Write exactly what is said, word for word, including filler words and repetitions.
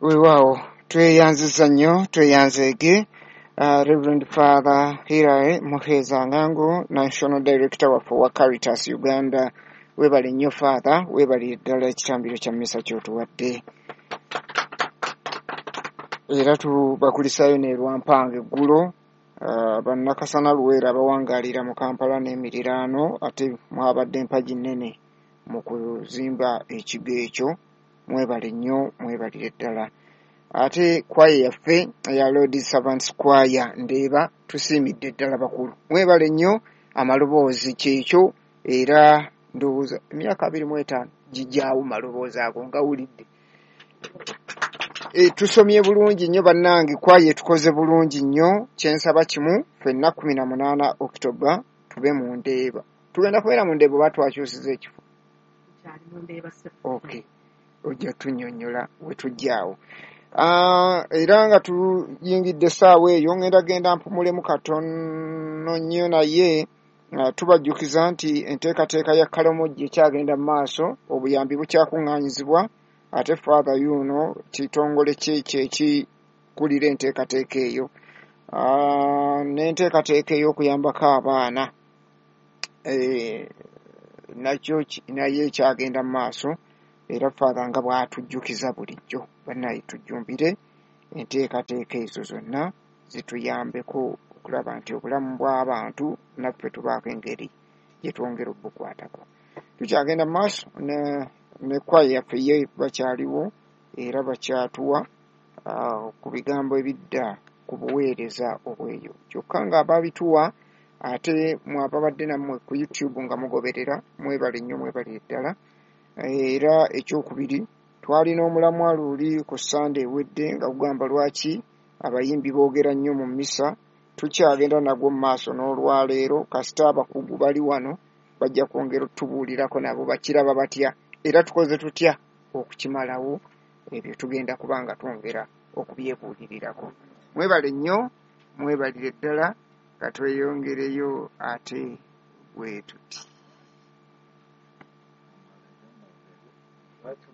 Weewaawo tweyanziza nnyo tweyanzeege. uh, Reverend Father Hirae Muheza Ngango, National Director waffe wa Caritas Uganda. Weebale nnyo Father, weebale ddala ekitambiro kya mmisa ky'otuwadde. Era tubakulisaayo ne Lwampanga eggulo. Uh, bannakasana Luweera abawangaalira mu Kampala n'emiriraano, ate mwabadde empagi nnene mu kuzimba ekigo ekyo. Mwebale nnyo, mwebalire ddala. Ate kwaya yaffe eya Lord Servants Choir Ndeeba tusiimidde ddala bakulu. Mwebale nnyo, amaloboozi kyekyo era ndowooza emyaka abiri mu etaano gijjaawo maloboozi ago ngawulidde. E, tusomye bulungi nnyo bannange, kwaya tukoze bulungi nnyo. Kyensaba kimu ffenna kumi na munaana Oktoba tube mu Ndeeba. Tugenda kubeera mu Ndeeba oba twakyusiza ekifo? Okay. Ojja tunnyonnyola we tujjaawo. Uh, era nga tuyingidde essaawa eyo ngenda genda mpumulemu katono nnyo naye uh, tubajjukiza nti enteekateeka ya Kalamojje ekyagenda mu maaso, obuyambi bukyakuŋŋaanyizibwa, ate Father yuno kitongole kyekyo ekikulira enteekateeka eyo. Uh, n'enteekateeka ey'okuyambako abaana e, nakyo naye ekyagenda mu maaso. Era Father nga bw'atujjukiza bulijjo, bannaye tujjumbire enteekateeka ezo zonna zituyambeko okulaba nti obulamu bw'abantu naffe tubaako engeri gye twongera obukwatako. Tukyagenda mu maaso ne, ne kwaya yaffe ye bakyaliwo era bakyatuwa uh, ku bigambo ebidda ku buweereza obweyo. Kyokka nga ababituwa ate mwababadde nammwe ku YouTube nga mugoberera, mwebale nnyo, mwebalire ddala. Era ekyokubiri twalina omulamwa luli ku Sunday ewedde nga kugamba lwaki abayimbi boogera nnyo mu mmisa. Tukyagenda nagwo mu maaso n'olwaleero kasita abakugu bali wano bajja kwongera otubuulirako nabo bakiraba batya era tukoze tutya okukimalawo ebyo tugenda kubanga twongera okubyebuulirirako. Mwebale nnyo, mwebalire ddala, katweyongereyo ate bwe tuti.